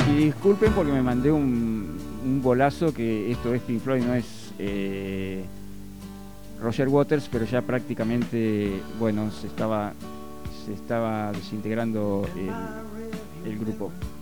Y disculpen porque me mandé un bolazo, que esto es Pink Floyd, no es Roger Waters, pero ya prácticamente, bueno, se estaba desintegrando el grupo.